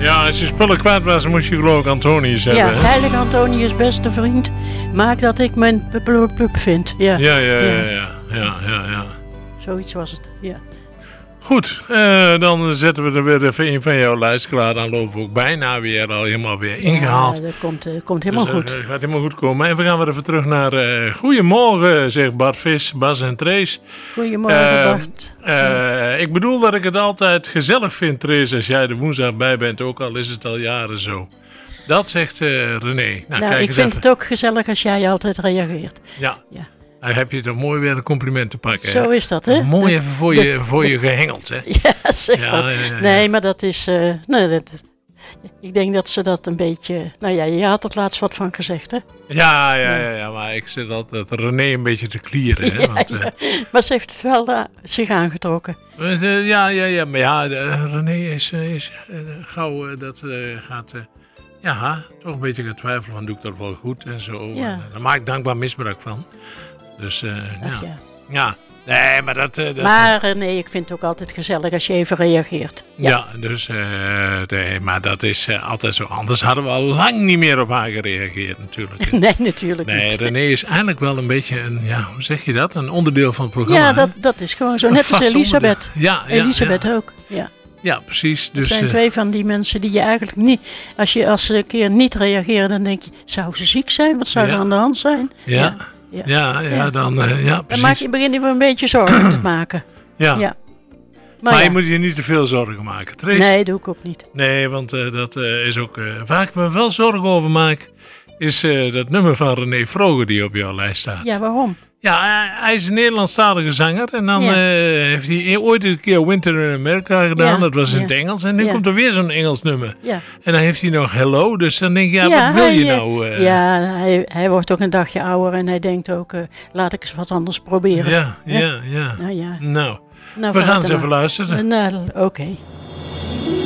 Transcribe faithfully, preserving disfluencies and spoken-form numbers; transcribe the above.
Ja, als je spullen kwijt was, moest je geloof ik Antonius hebben. Ja, heilige Antonius, beste vriend, maak dat ik mijn pup vind. Ja, ja, ja, ja, ja, ja, ja, ja, ja. Zoiets was het, ja. Goed, uh, dan zetten we er weer even een van jouw lijst klaar. Dan lopen we ook bijna weer al helemaal weer ingehaald. Ja, dat komt, uh, komt helemaal dus, uh, goed. Dat gaat helemaal goed komen. En we gaan weer even terug naar uh, goedemorgen, zegt Bart Vis, Bas en Trace. Goedemorgen, uh, Bart. Uh, ja. Ik bedoel dat ik het altijd gezellig vind, Trace, als jij er woensdag bij bent, ook al is het al jaren zo. Dat zegt uh, René. Nou, nou kijk ik vind even. het ook gezellig als jij altijd reageert. Ja. ja. Dan heb je toch mooi weer een compliment te pakken. Zo hè? is dat, hè? Mooi dat, even voor, dat, je, voor dat, je gehengeld, hè? Ja, zeg ja, dat. Ja, ja, ja. Nee, maar dat is... Uh, nee, dat, ik denk dat ze dat een beetje... Nou ja, je had er laatst wat van gezegd, hè? Ja, ja, ja, ja, maar ik zit altijd René een beetje te klieren, hè? Ja, want, uh, ja. Maar ze heeft het wel uh, zich aangetrokken. Uh, ja, ja, ja, maar ja, uh, René is, uh, is uh, gauw uh, dat uh, gaat... Uh, ja, toch een beetje gaan twijfelen van doe ik dat wel goed en zo. Ja. En, uh, daar maak ik dankbaar misbruik van. Dus, uh, Ach, ja. ja. Ja, nee, maar dat... Uh, dat maar uh, nee, ik vind het ook altijd gezellig als je even reageert. Ja, ja dus, uh, nee, maar dat is uh, altijd zo. Anders hadden we al lang niet meer op haar gereageerd natuurlijk. Nee, natuurlijk nee, niet. René is eigenlijk wel een beetje een, ja, hoe zeg je dat? Een onderdeel van het programma. Ja, dat, dat is gewoon zo. Net als Elisabeth. Ja, ja, Elisabeth ja. ook, ja. Ja, precies. Dus, het zijn uh, twee van die mensen die je eigenlijk niet... Als je als ze een keer niet reageren, dan denk je... Zou ze ziek zijn? Wat zou ja. er aan de hand zijn? Ja, ja, ja, ja, ja, ja. dan... Uh, ja, dan maak je, begin je weer een beetje zorgen te maken. Ja. ja. Maar, maar je ja. moet je niet te veel zorgen maken. Trace? Nee, doe ik ook niet. Nee, want uh, dat uh, is ook... Uh, waar ik me wel zorgen over maak... is uh, dat nummer van René Vroger die op jouw lijst staat. Ja, waarom? Ja, hij is een Nederlandstalige zanger. En dan ja. uh, heeft hij ooit een keer Winter in America gedaan. Ja, dat was in ja. het Engels. En nu ja. komt er weer zo'n Engels nummer. Ja. En dan heeft hij nog Hello. Dus dan denk je, ja, ja wat wil hij, je nou? Uh... Ja, hij, hij wordt ook een dagje ouder. En hij denkt ook, uh, laat ik eens wat anders proberen. Ja, ja, ja. Nou, ja. nou, nou we gaan eens maar. even luisteren. Nou, oké. Okay.